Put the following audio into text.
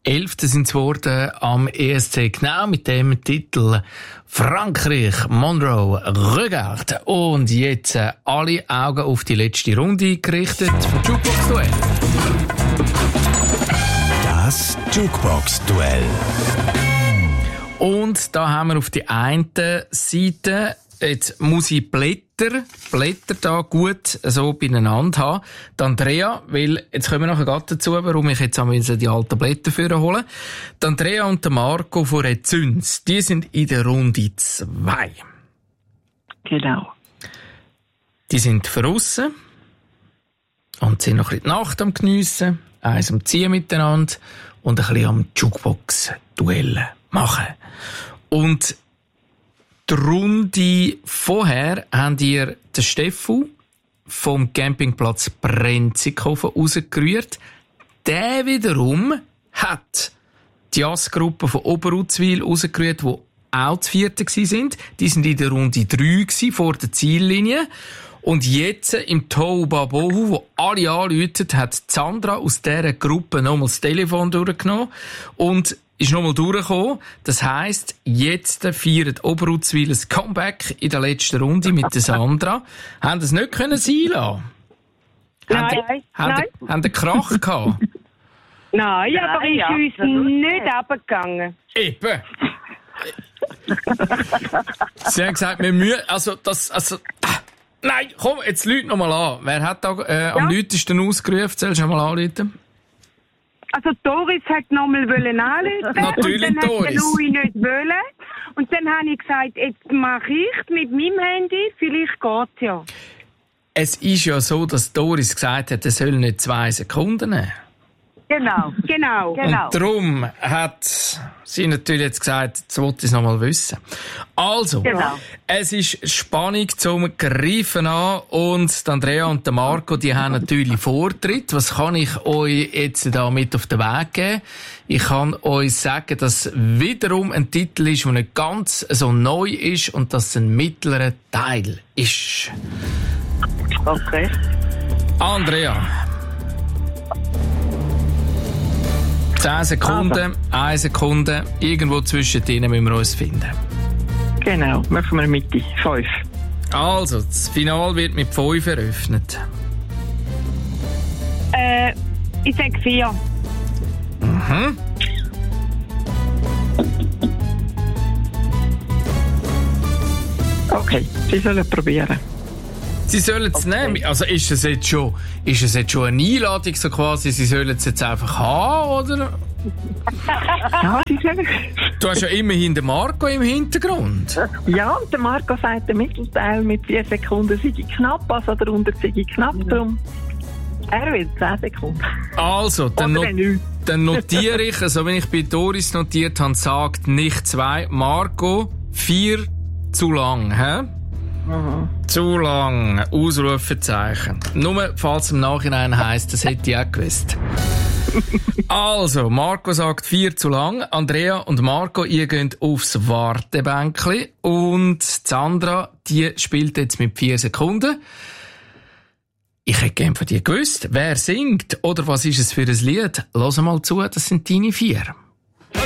11. sind es geworden am ESC, genau mit dem Titel Frankreich, Monroe, Regarde. Und jetzt alle Augen auf die letzte Runde gerichtet vom Jukebox-Duell. Das Jukebox-Duell. Und da haben wir auf der einen Seite, jetzt muss ich Blätter da gut so beieinander haben. Die Andrea, weil jetzt kommen wir nachher gerade dazu, warum ich jetzt die alten Blätter für holen. Die Andrea und der Marco von Rezüns, die sind in der Runde 2. Genau. Die sind draussen und sind noch ein bisschen die Nacht am Geniessen, eins am Ziehen miteinander und ein bisschen am Jukebox-Duell machen. Und die Runde vorher habt ihr den Steffu vom Campingplatz Brenzikofen rausgerührt. Der wiederum hat die Jazzgruppe von Oberuzwil rausgerührt, die auch zu vierte waren. Die sind in der Runde 3 vor der Ziellinie. Und jetzt im Toubabohu, wo alle anrufen, hat Sandra aus dieser Gruppe nochmal das Telefon durchgenommen und ist nochmal durchgekommen. Das heisst, jetzt feiert Oberuzwil ein Comeback in der letzten Runde mit der Sandra. Haben das nicht können sein lassen? Nein. Haben den Krach gehabt? Nein, aber ist uns nicht runtergegangen. Eben. Sie haben gesagt, wir müssen, nein, komm, jetzt lüt noch mal an. Wer hat da am lautesten ausgerufen? Sollst du mal anrufen? Also Doris hat nochmal anrufen. Natürlich, und dann Doris. Hat Louis nicht wollen. Und dann habe ich gesagt, jetzt mache ich mit meinem Handy, vielleicht geht's ja. Es ist ja so, dass Doris gesagt hat, er soll nicht 2 Sekunden nehmen. Genau. Und darum hat sie natürlich jetzt gesagt, jetzt wollte ich es noch mal wissen. Also, Es ist Spannung zum Greifen an und die Andrea und der Marco, die haben natürlich Vortritt. Was kann ich euch jetzt da mit auf den Weg geben? Ich kann euch sagen, dass wiederum ein Titel ist, der nicht ganz so neu ist und dass es ein mittlerer Teil ist. Okay. Andrea. 10 Sekunden, 1 Sekunde, irgendwo zwischen denen müssen wir uns finden. Genau, machen wir Mitte, 5. Also, das Finale wird mit 5 eröffnet. Ich sage 4. Mhm. Okay, Sie sollen probieren. Sie sollen es nehmen. Also ist es jetzt schon eine Einladung, so quasi, Sie sollen es jetzt einfach haben, oder? Ja, Sie sollen. Du hast ja immerhin den Marco im Hintergrund. Ja, und der Marco sagt, der Mittelteil mit 4 Sekunden sei knapp, also der Unter sei knapp, darum. Er will 10 Sekunden. Also, dann notiere ich, also wenn ich bei Doris notiert habe, sagt nicht 2, Marco, 4 zu lang, hä? Mhm. Zu lang. Ausrufezeichen. Nur falls im Nachhinein heisst, das hätte ich auch gewusst. Also, Marco sagt 4 zu lang. Andrea und Marco, ihr geht aufs Wartebänkli. Und Sandra, die spielt jetzt mit 4 Sekunden. Ich hätte gerne von dir gewusst, wer singt oder was ist es für ein Lied. Lass mal zu, das sind deine 4.